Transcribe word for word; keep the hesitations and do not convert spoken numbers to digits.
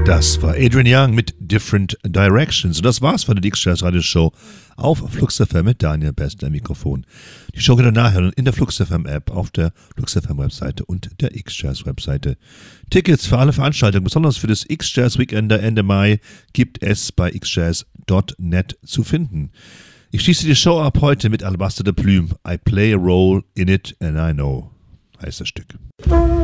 Das war Adrian Young mit Different Directions. Und das war's von der X-Jazz Radio Show auf Flux F M mit Daniel Best am Mikrofon. Die Show könnt ihr nachhören in der Flux F M App, auf der Flux F M Webseite und der X-Jazz Webseite. Tickets für alle Veranstaltungen, besonders für das X-Jazz Weekender Ende Mai, gibt es bei x jazz punkt net zu finden. Ich schließe die Show ab heute mit Alabaster de Plume. I play a role in it and I know. Heißt das Stück.